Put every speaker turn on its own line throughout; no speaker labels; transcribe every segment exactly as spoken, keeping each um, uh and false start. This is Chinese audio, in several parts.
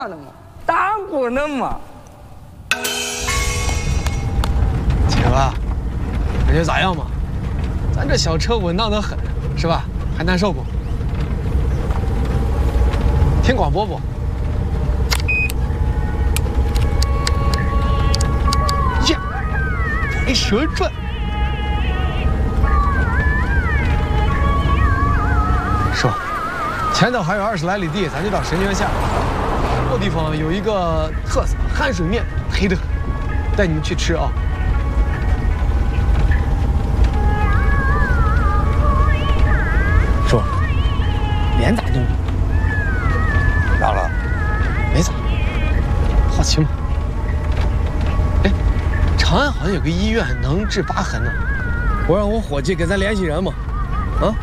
的嘛，当然不能嘛。
姐夫，感觉咋样嘛？咱这小车稳当得很，是吧？还难受不？听广播不？耶，白蛇传。说，前头还有二十来里地，咱就到神泉下。这地方有一个特色汗水面，黑得很，带你们去吃啊。 说，脸咋动了？
咋了？
没咋，好奇吗？哎，长安好像有个医院能治疤痕呢，我让我伙计给咱联系人嘛。啊？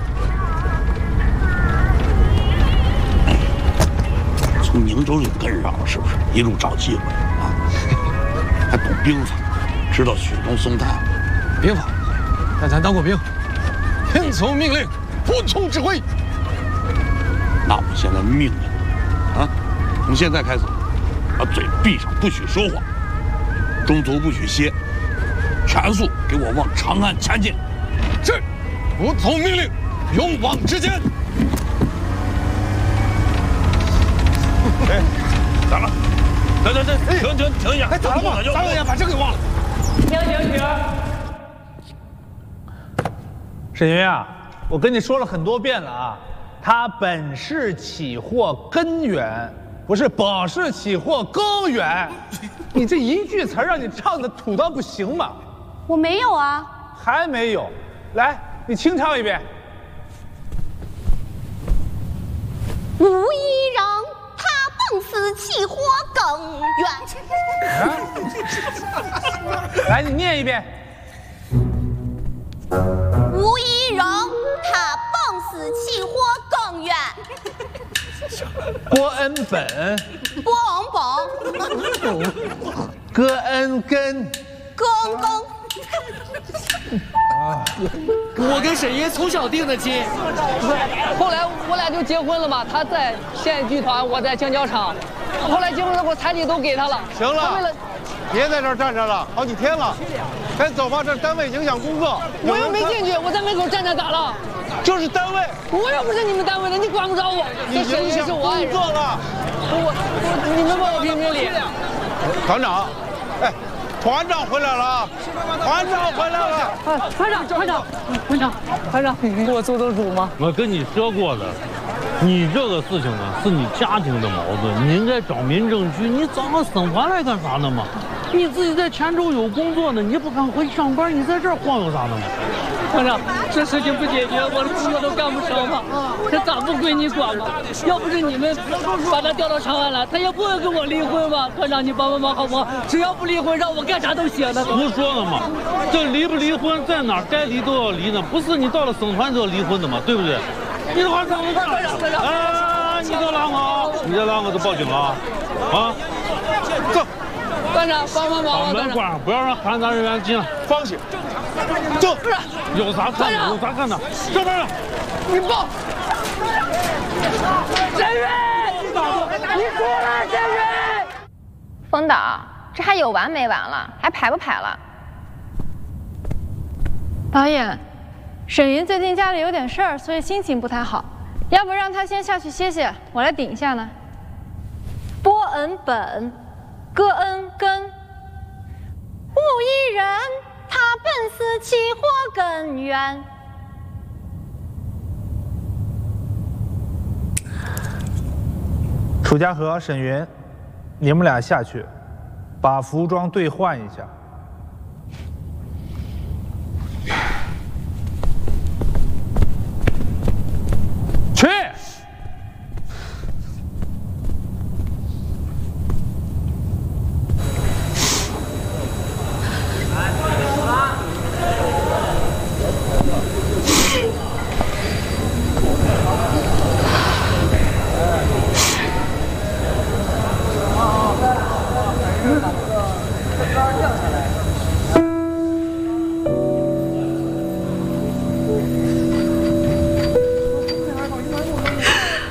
从宁州就跟上了，是不是？一路找机会啊？还懂兵法，知道雪中送炭。
兵法，但咱当过兵，听从命令。 服从指挥。
那我现在命令啊，从现在开始，把嘴闭上，不许说话，中途不许歇，全速给我往长安前进。
是，服从命令，勇往直前。
哎，咋了？等等等，停停停一下！
哎，咋了嘛？咋了呀？把这给忘了。
停停停！
沈云啊。 我跟你说了很多遍了啊，他本是起祸根源，不是保是起祸根源。你这一句词让你唱的土到不行嘛？
我没有啊，
还没有。来，你清唱一遍。
无一人，他本是起祸根源。
来，你念一遍。
无一人。 他本是起祸根源，
郭恩本，
郭恩本，
戈恩根，
戈恩根。
啊！我跟沈爷从小定的亲，
后来我俩就结婚了嘛。他在县剧团，我在橡胶厂。后来结婚了，我彩礼都给他了。
行了，
为了
别在这儿站着了，好几天了，赶紧走吧，这单位影响工作。
我又没进去，我在门口站着咋了？
就是单位，
我又不是你们单位的，你管不着我。
你影响工作了。
我我你们帮我评评理。
团长，哎，团长回来了，团长回来了。
啊，团长，团长，团长，团长，你给我做做主吗？
我跟你说过的，你这个事情呢是你家庭的矛盾，你应该找民政局，你找个省团来干啥呢嘛？你自己在泉州有工作呢，你不敢回去上班，你在这儿晃悠啥呢嘛？
团长，这事情不解决，我的工作都干不成嘛。这咋不归你管嘛？要不是你们把他调到长安来，他也不会跟我离婚嘛。团长，你帮帮忙好不好？只要不离婚，让我干啥都行的。
不说了嘛，这离不离婚，在哪儿该离都要离呢，不是你到了省团就要离婚的嘛，对不对？你这话怎么干？团长，团长，哎，你这拉我，你这拉我就报警了，啊？
走。
团长，帮帮忙！
把门关上，不要让含杂人员进来。
放心，走。
不是，
有啥看的？有啥看的？上班了。
你报。沈云，你出来，沈云。
冯导，这还有完没完了？还排不排了？
导演，沈云最近家里有点事儿，所以心情不太好，要不让他先下去歇歇，我来顶一下呢。
波恩本。 戈恩根，无一人，他本是起祸根源。
楚家和沈云，你们俩下去，把服装兑换一下。